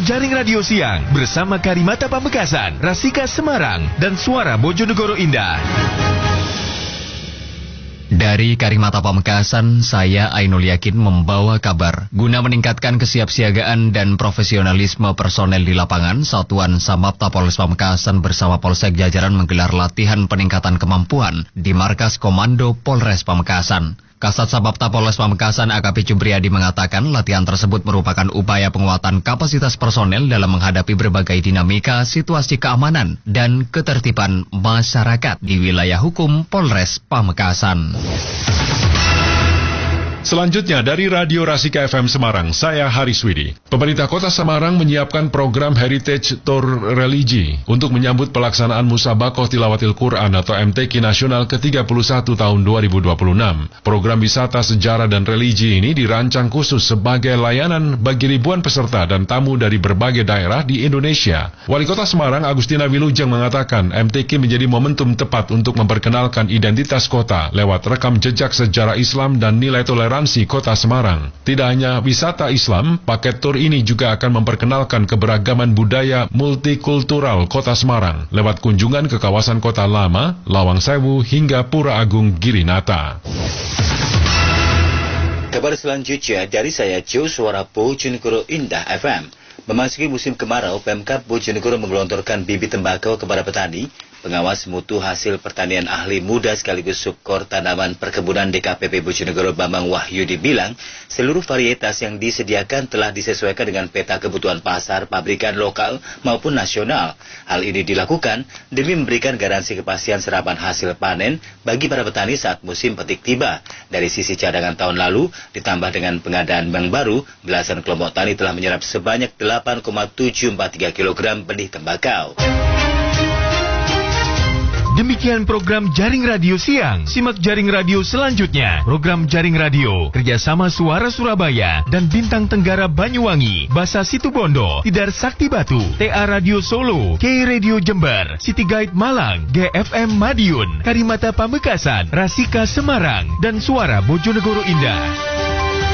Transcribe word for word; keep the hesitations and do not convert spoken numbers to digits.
program Jaring Radio Siang bersama Karimata Pamekasan, Rasika Semarang, dan Suara Bojonegoro Indah. Dari Karimata Pamekasan, saya Ainul Yakin membawa kabar. Guna meningkatkan kesiapsiagaan dan profesionalisme personel di lapangan, Satuan Samapta Polres Pamekasan bersama Polsek jajaran menggelar latihan peningkatan kemampuan di Markas Komando Polres Pamekasan. Kasat Samapta Polres Pamekasan A K P Jumriyadi mengatakan latihan tersebut merupakan upaya penguatan kapasitas personel dalam menghadapi berbagai dinamika situasi keamanan dan ketertiban masyarakat di wilayah hukum Polres Pamekasan. Selanjutnya dari Radio Rasika F M Semarang, saya Haris Widi. Pemerintah Kota Semarang menyiapkan program Heritage Tour Religi untuk menyambut pelaksanaan Musabakoh Tilawatil Quran atau M T Q Nasional ke tiga puluh satu tahun dua ribu dua puluh enam. Program wisata sejarah dan religi ini dirancang khusus sebagai layanan bagi ribuan peserta dan tamu dari berbagai daerah di Indonesia. Wali Kota Semarang Agustina Wilujeng mengatakan M T Q menjadi momentum tepat untuk memperkenalkan identitas kota lewat rekam jejak sejarah Islam dan nilai toleransi Kota Semarang. Tidak hanya wisata Islam, paket tur ini juga akan memperkenalkan keberagaman budaya multikultural Kota Semarang lewat kunjungan ke kawasan Kota Lama, Lawang Sewu hingga Pura Agung Girinata. Kabar selanjutnya dari saya Jo Suara Bojonegoro Indah F M. Memasuki musim kemarau, Pemkab Bojonegoro menggelontorkan bibit tembakau kepada petani. Pengawas mutu hasil pertanian ahli muda sekaligus subkor tanaman perkebunan D K P P Bojonegoro Bambang Wahyudi bilang, seluruh varietas yang disediakan telah disesuaikan dengan peta kebutuhan pasar pabrikan lokal maupun nasional. Hal ini dilakukan demi memberikan garansi kepastian serapan hasil panen bagi para petani saat musim petik tiba. Dari sisi cadangan tahun lalu, ditambah dengan pengadaan bank baru, belasan kelompok tani telah menyerap sebanyak delapan koma tujuh empat tiga kilogram benih tembakau. Demikian program Jaring Radio Siang. Simak Jaring Radio selanjutnya. Program Jaring Radio kerjasama Suara Surabaya dan Bintang Tenggara Banyuwangi, Basa Situbondo, Tidar Sakti Batu, T A Radio Solo, K Radio Jember, City Guide Malang, G F M Madiun, Karimata Pamekasan, Rasika Semarang, dan Suara Bojonegoro Indah.